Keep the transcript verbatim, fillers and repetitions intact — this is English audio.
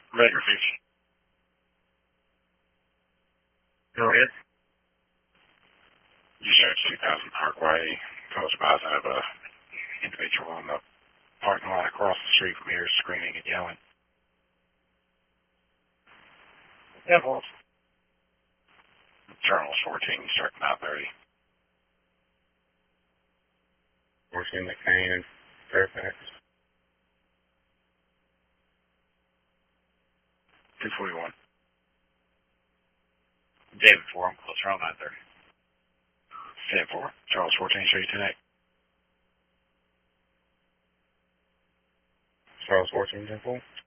Later, Fish. Go ahead. You showed two thousand Parkway. I was advising of a individual on the parking lot across the street from here screaming and yelling. Yeah, well, Charles fourteen, start nine thirty. fourteen McCain and Fairfax. two forty-one. David four, I'm close around nine thirty. ten four, Charles fourteen, show you tonight. Charles fourteen, ten four.